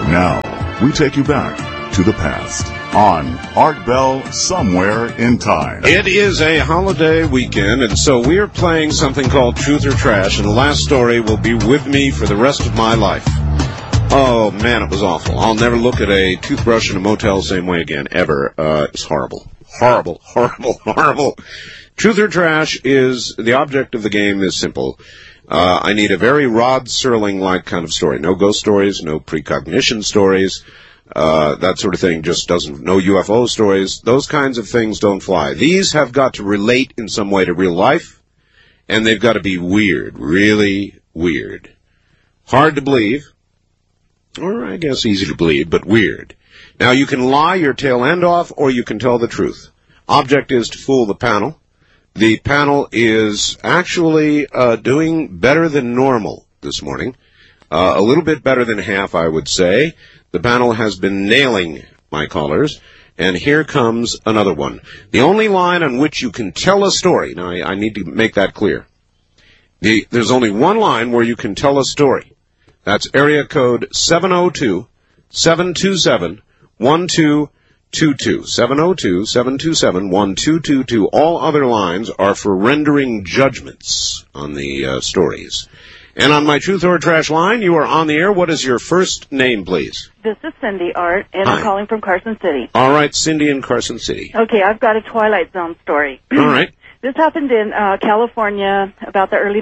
Now, we take you back to the past on Art Bell Somewhere in Time. It is a holiday weekend, and so we are playing something called Truth or Trash, and the last story will be with me for the rest of my life. Oh, man, it was awful. I'll never look at a toothbrush in a motel the same way again, ever. It's horrible. Horrible, horrible, horrible. Truth or Trash is, the object of the game is simple. I need a very Rod Serling-like kind of story. No ghost stories, no precognition stories, that sort of thing just doesn't, no UFO stories. Those kinds of things don't fly. These have got to relate in some way to real life, and they've got to be weird, really weird. Hard to believe, or I guess easy to believe, but weird. Now, you can lie your tail end off, or you can tell the truth. Object is to fool the panel. The panel is actually doing better than normal this morning. A little bit better than half, I would say. The panel has been nailing my callers, and here comes another one. The only line on which you can tell a story, now I need to make that clear. There's only one line where you can tell a story. That's area code 702-727-1222. 702-727-1222. All other lines are for rendering judgments on the stories. And on my Truth or Trash line, you are on the air. What is your first name, please? This is Cindy, Art, and Hi. I'm calling from Carson City. All right, Cindy in Carson City. Okay, I've got a Twilight Zone story. All right. This happened in California about the early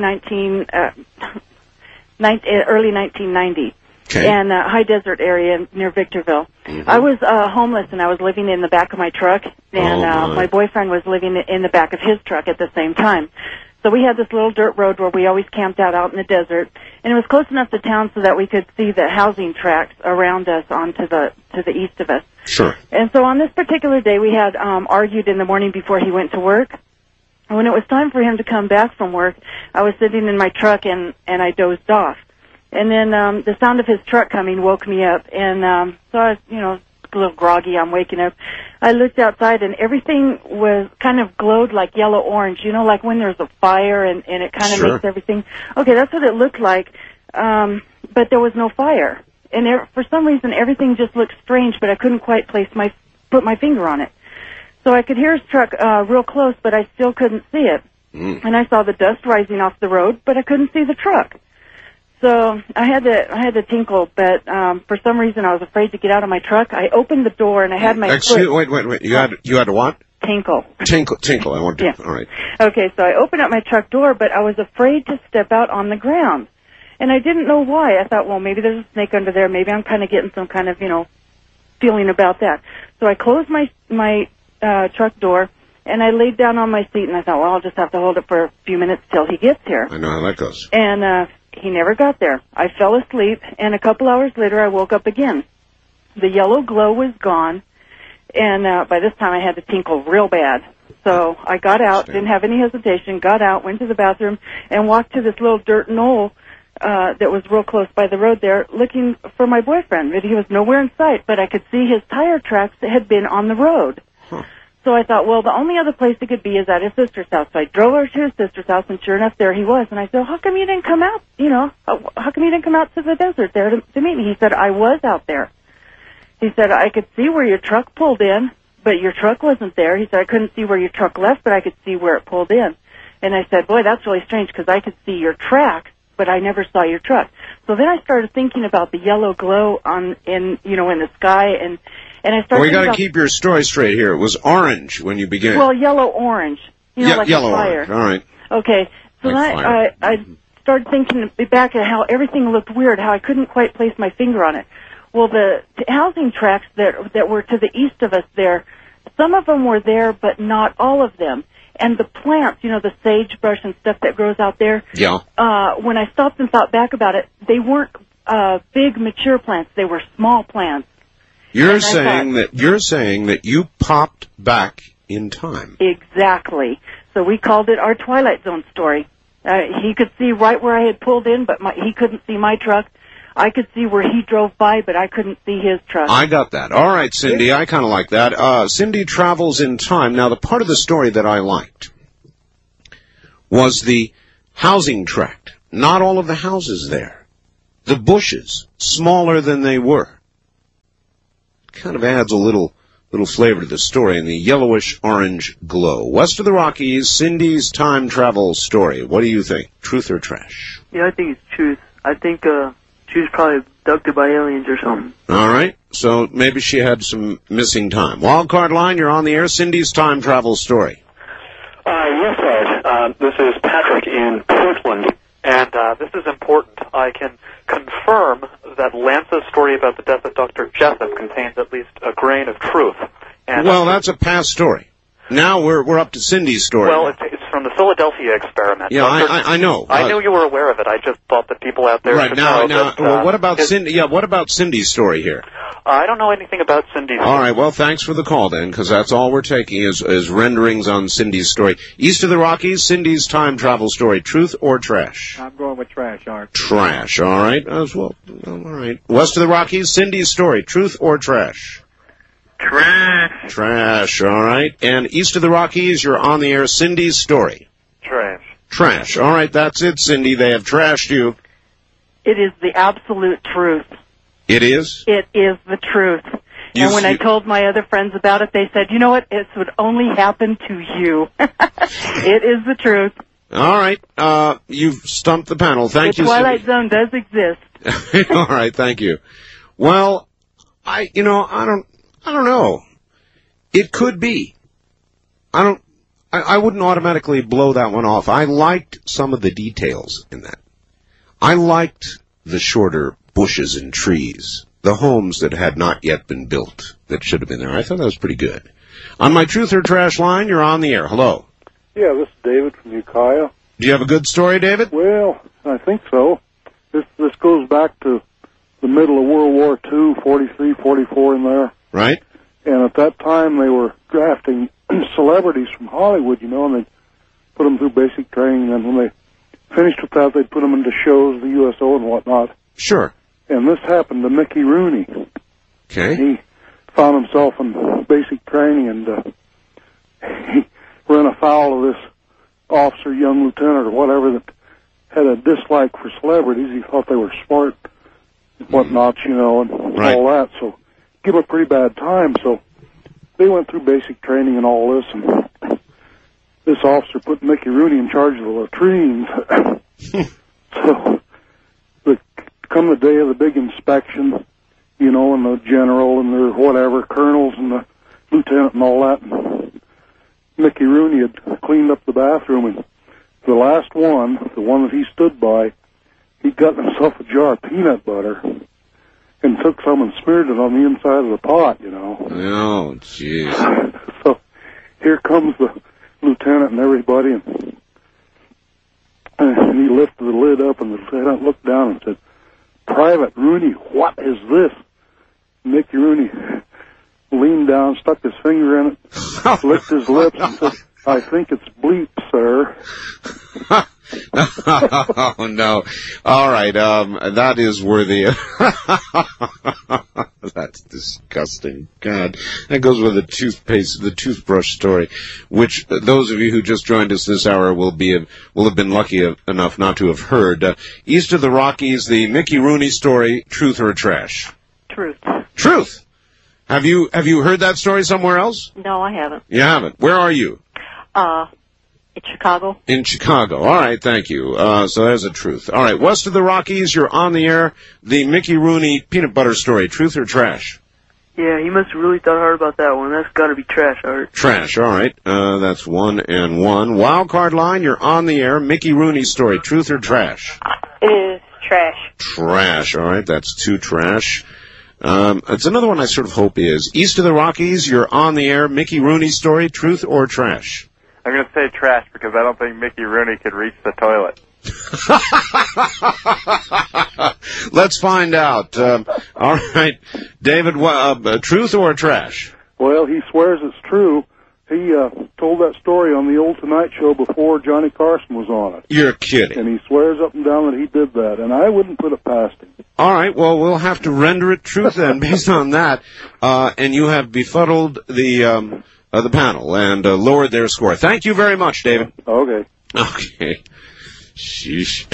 1990. Okay. And high desert area near Victorville. Mm-hmm. I was homeless, and I was living in the back of my truck, and my boyfriend was living in the back of his truck at the same time. So we had this little dirt road where we always camped out in the desert, and it was close enough to town so that we could see the housing tracks around us to the east of us. Sure. And so on this particular day, we had argued in the morning before he went to work. And when it was time for him to come back from work, I was sitting in my truck, and I dozed off. And then the sound of his truck coming woke me up, and so I was, a little groggy. I'm waking up. I looked outside, and everything was kind of glowed like yellow-orange, like when there's a fire, and it kind of makes everything. Okay, that's what it looked like, but there was no fire. And for some reason, everything just looked strange, but I couldn't quite put my finger on it. So I could hear his truck real close, but I still couldn't see it. And I saw the dust rising off the road, but I couldn't see the truck. So I had to tinkle, but for some reason I was afraid to get out of my truck. I opened the door and I had my foot. Wait. You had to what? Tinkle. Tinkle. I want to. Yeah. All right. Okay, so I opened up my truck door, but I was afraid to step out on the ground, and I didn't know why. I thought, well, maybe there's a snake under there. Maybe I'm kind of getting some kind of feeling about that. So I closed my truck door, and I laid down on my seat, and I thought, well, I'll just have to hold it for a few minutes till he gets here. I know how that goes. And he never got there. I fell asleep, and a couple hours later, I woke up again. The yellow glow was gone, and by this time, I had to tinkle real bad. So I got out, didn't have any hesitation, got out, went to the bathroom, and walked to this little dirt knoll that was real close by the road there, looking for my boyfriend. But he was nowhere in sight, but I could see his tire tracks that had been on the road. Huh. So I thought, well, the only other place he could be is at his sister's house. So I drove over to his sister's house, and sure enough, there he was. And I said, how come you didn't come out, how come you didn't come out to the desert there to meet me? He said, I was out there. He said, I could see where your truck pulled in, but your truck wasn't there. He said, I couldn't see where your truck left, but I could see where it pulled in. And I said, boy, that's really strange, because I could see your tracks, but I never saw your truck. So then I started thinking about the yellow glow in the sky, and I started. Well, you got to keep your story straight here. It was orange when you began. Well, yellow-orange. Like yellow a fire. orange. All right. Okay. So like then I started thinking back at how everything looked weird, how I couldn't quite place my finger on it. Well, the housing tracks that were to the east of us there, some of them were there, but not all of them. And the plants, the sagebrush and stuff that grows out there. Yeah. When I stopped and thought back about it, they weren't big, mature plants. They were small plants. You're saying that you popped back in time. Exactly. So we called it our Twilight Zone story. He could see right where I had pulled in, but he couldn't see my truck. I could see where he drove by, but I couldn't see his truck. I got that. All right, Cindy, I kind of like that. Cindy travels in time. Now, the part of the story that I liked was the housing tract. Not all of the houses there. The bushes, smaller than they were. kind of adds a little flavor to the story, and the yellowish-orange glow. West of the Rockies, Cindy's time travel story. What do you think? Truth or trash? Yeah, I think it's truth. I think she was probably abducted by aliens or something. All right. So maybe she had some missing time. Wildcard line, you're on the air. Cindy's time travel story. Yes, Ed. This is Patrick in Portland, and this is important. I can confirm that Lance's story about the death of Dr. Jessup contains at least a grain of truth. And well, that's a past story. Now we're up to Cindy's story. Well, it's from the Philadelphia experiment. Yeah, I know. I knew you were aware of it. I just thought that people out there right should now. know that, well, what about Cindy? Yeah, what about Cindy's story here? I don't know anything about Cindy's. All right. Well, thanks for the call then, because that's all we're taking is renderings on Cindy's story. East of the Rockies, Cindy's time travel story. Truth or trash? I'm going with trash, Art. Trash. All right. As well. All right. West of the Rockies, Cindy's story. Truth or trash? Trash. Trash. All right. And east of the Rockies, you're on the air. Cindy's story. Trash. Trash. All right. That's it, Cindy. They have trashed you. It is the absolute truth. It is? It is the truth. And when I told my other friends about it, they said, you know what, it would only happen to you. It is the truth. All right. You've stumped the panel. Thank you, The Twilight Cindy. Zone does exist. All right. Thank you. Well, I don't know. It could be. I wouldn't automatically blow that one off. I liked some of the details in that. I liked the shorter bushes and trees, the homes that had not yet been built that should have been there. I thought that was pretty good. On my truth or trash line, you're on the air. Hello. Yeah, this is David from Ukiah. Do you have a good story, David? Well, I think so. This goes back to the middle of World War II, 43, 44 in there. Right. And at that time, they were drafting celebrities from Hollywood, and they put them through basic training. And when they finished with that, they'd put them into shows, the USO and whatnot. Sure. And this happened to Mickey Rooney. Okay. He found himself in basic training, and he ran afoul of this officer, young lieutenant or whatever, that had a dislike for celebrities. He thought they were smart and whatnot, and all that. So give him a pretty bad time. So they went through basic training and all this, and this officer put Mickey Rooney in charge of the latrines. So come the day of the big inspection, and the general and the whatever, colonels and the lieutenant and all that, and Mickey Rooney had cleaned up the bathroom, and the last one, the one that he stood by, he got himself a jar of peanut butter and took some and smeared it on the inside of the pot, Oh, jeez. So here comes the lieutenant and everybody, and he lifted the lid up, and the lieutenant looked down and said, "Private Rooney, what is this?" Mickey Rooney leaned down, stuck his finger in it, licked his lips, and said, "I think it's bleep, sir." Oh, no. All right. That is worthy. That's disgusting. God. That goes with the toothbrush story, which those of you who just joined us this hour will have been lucky enough not to have heard. East of the Rockies, the Mickey Rooney story, truth or trash? Truth. Truth. Have you heard that story somewhere else? No, I haven't. You haven't. Where are you? In Chicago. In Chicago. All right, thank you. So there's a truth. All right, west of the Rockies, you're on the air. The Mickey Rooney peanut butter story, truth or trash? Yeah, he must have really thought hard about that one. That's got to be trash, Art. Trash, all right. That's 1 and 1. Wild card line, you're on the air. Mickey Rooney story, truth or trash? It is trash. Trash, all right. That's 2 trash. It's another one I sort of hope is. East of the Rockies, you're on the air. Mickey Rooney story, truth or trash? I'm going to say trash because I don't think Mickey Rooney could reach the toilet. Let's find out. All right. David, truth or trash? Well, he swears it's true. He told that story on the old Tonight Show before Johnny Carson was on it. You're kidding. And he swears up and down that he did that, and I wouldn't put it past him. All right, well, we'll have to render it truth then based on that. And you have befuddled the panel and lowered their score. Thank you very much, David. Okay. Okay. Sheesh.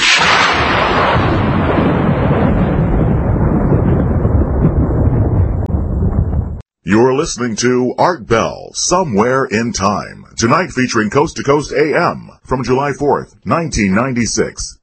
You're listening to Art Bell, Somewhere in Time. Tonight featuring Coast to Coast AM from July 4th, 1996.